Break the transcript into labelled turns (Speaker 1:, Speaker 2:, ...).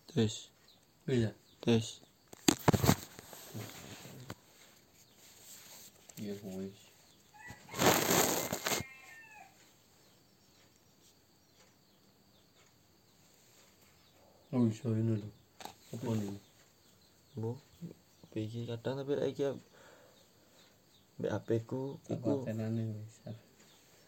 Speaker 1: Tes.
Speaker 2: Bisa.
Speaker 1: Tes.
Speaker 2: Iya wis. Oh iso ini lho. Apa nih?
Speaker 1: Bu, iki kadang tapi lek iki mbek HP ku iku
Speaker 2: Apa tenane wis.